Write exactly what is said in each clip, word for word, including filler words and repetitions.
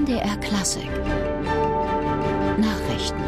D R Klassik Nachrichten.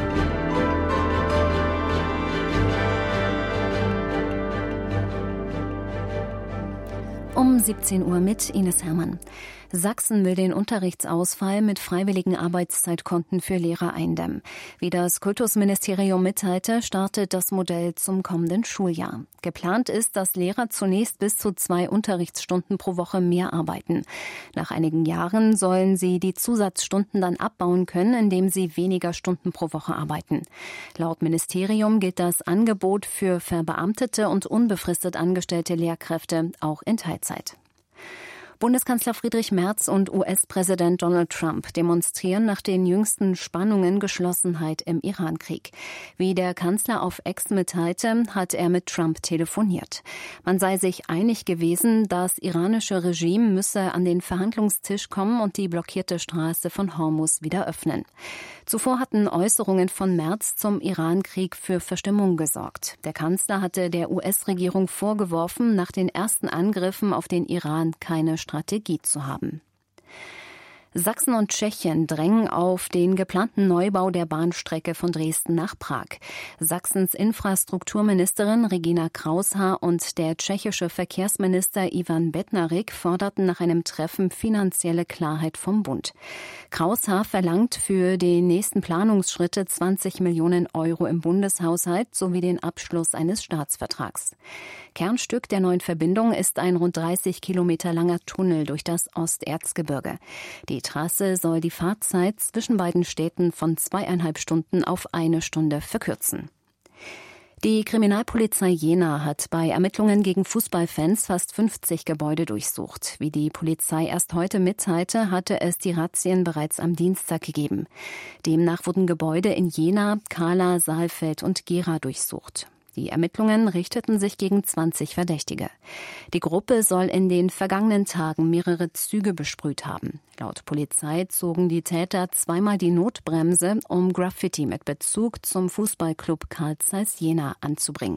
Um siebzehn Uhr mit Ines Hermann. Sachsen will den Unterrichtsausfall mit freiwilligen Arbeitszeitkonten für Lehrer eindämmen. Wie das Kultusministerium mitteilte, startet das Modell zum kommenden Schuljahr. Geplant ist, dass Lehrer zunächst bis zu zwei Unterrichtsstunden pro Woche mehr arbeiten. Nach einigen Jahren sollen sie die Zusatzstunden dann abbauen können, indem sie weniger Stunden pro Woche arbeiten. Laut Ministerium gilt das Angebot für verbeamtete und unbefristet angestellte Lehrkräfte auch in Teilzeit. Bundeskanzler Friedrich Merz und U S-Präsident Donald Trump demonstrieren nach den jüngsten Spannungen Geschlossenheit im Iran-Krieg. Wie der Kanzler auf X mitteilte, hat er mit Trump telefoniert. Man sei sich einig gewesen, das iranische Regime müsse an den Verhandlungstisch kommen und die blockierte Straße von Hormuz wieder öffnen. Zuvor hatten Äußerungen von Merz zum Iran-Krieg für Verstimmung gesorgt. Der Kanzler hatte der U S-Regierung vorgeworfen, nach den ersten Angriffen auf den Iran keine Strategie zu haben. Sachsen und Tschechien drängen auf den geplanten Neubau der Bahnstrecke von Dresden nach Prag. Sachsens Infrastrukturministerin Regina Kraushaar und der tschechische Verkehrsminister Ivan Bednarik forderten nach einem Treffen finanzielle Klarheit vom Bund. Kraushaar verlangt für die nächsten Planungsschritte zwanzig Millionen Euro im Bundeshaushalt sowie den Abschluss eines Staatsvertrags. Kernstück der neuen Verbindung ist ein rund dreißig Kilometer langer Tunnel durch das Osterzgebirge. Die Trasse soll die Fahrzeit zwischen beiden Städten von zweieinhalb Stunden auf eine Stunde verkürzen. Die Kriminalpolizei Jena hat bei Ermittlungen gegen Fußballfans fast fünfzig Gebäude durchsucht. Wie die Polizei erst heute mitteilte, hatte es die Razzien bereits am Dienstag gegeben. Demnach wurden Gebäude in Jena, Kahla, Saalfeld und Gera durchsucht. Die Ermittlungen richteten sich gegen zwanzig Verdächtige. Die Gruppe soll in den vergangenen Tagen mehrere Züge besprüht haben. Laut Polizei zogen die Täter zweimal die Notbremse, um Graffiti mit Bezug zum Fußballclub Carl Zeiss Jena anzubringen.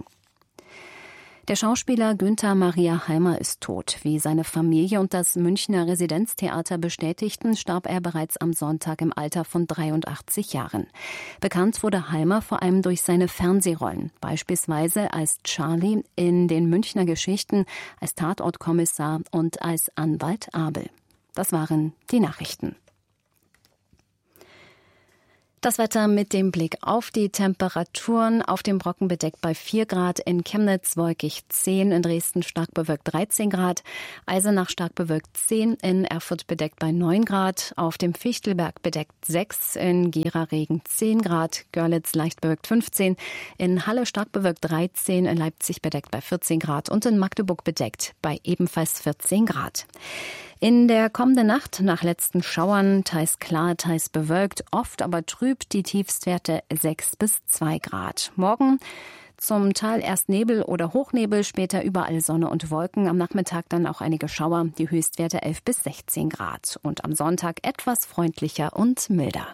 Der Schauspieler Günther Maria Halmer ist tot. Wie seine Familie und das Münchner Residenztheater bestätigten, starb er bereits am Sonntag im Alter von dreiundachtzig Jahren. Bekannt wurde Halmer vor allem durch seine Fernsehrollen, beispielsweise als Charlie in den Münchner Geschichten, als Tatortkommissar und als Anwalt Abel. Das waren die Nachrichten. Das Wetter mit dem Blick auf die Temperaturen: auf dem Brocken bedeckt bei vier Grad, in Chemnitz wolkig zehn, in Dresden stark bewölkt dreizehn Grad, Eisenach stark bewölkt zehn, in Erfurt bedeckt bei neun Grad, auf dem Fichtelberg bedeckt sechs, in Gera Regen zehn Grad, Görlitz leicht bewölkt fünfzehn, in Halle stark bewölkt dreizehn, in Leipzig bedeckt bei vierzehn Grad und in Magdeburg bedeckt bei ebenfalls vierzehn Grad. In der kommenden Nacht nach letzten Schauern teils klar, teils bewölkt, oft aber trüb, die Tiefstwerte sechs bis zwei Grad. Morgen zum Teil erst Nebel oder Hochnebel, später überall Sonne und Wolken, am Nachmittag dann auch einige Schauer, die Höchstwerte elf bis sechzehn Grad. Und am Sonntag etwas freundlicher und milder.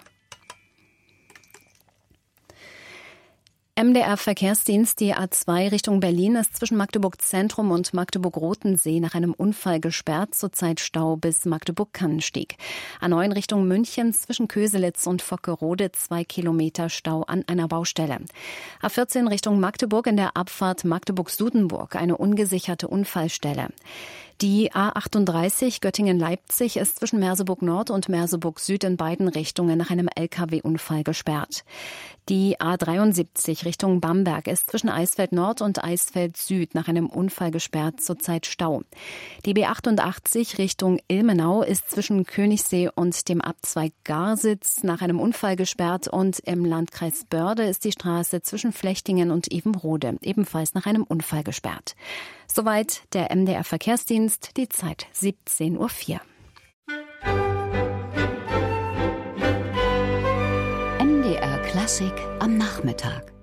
M D R-Verkehrsdienst, die A zwei Richtung Berlin ist zwischen Magdeburg Zentrum und Magdeburg-Rotensee nach einem Unfall gesperrt, zurzeit Stau bis Magdeburg-Kannenstieg. A neun Richtung München zwischen Köselitz und Vockerode zwei Kilometer Stau an einer Baustelle. A vierzehn Richtung Magdeburg in der Abfahrt Magdeburg-Sudenburg eine ungesicherte Unfallstelle. Die A achtunddreißig Göttingen-Leipzig ist zwischen Merseburg Nord und Merseburg Süd in beiden Richtungen nach einem L K W-Unfall gesperrt. Die A dreiundsiebzig Richtung Bamberg ist zwischen Eisfeld Nord und Eisfeld Süd nach einem Unfall gesperrt, zurzeit Stau. Die B achtundachtzig Richtung Ilmenau ist zwischen Königssee und dem Abzweig Garsitz nach einem Unfall gesperrt und im Landkreis Börde ist die Straße zwischen Flechtingen und Evenrode ebenfalls nach einem Unfall gesperrt. Soweit der M D R-Verkehrsdienst, die Zeit siebzehn Uhr vier. M D R Klassik am Nachmittag.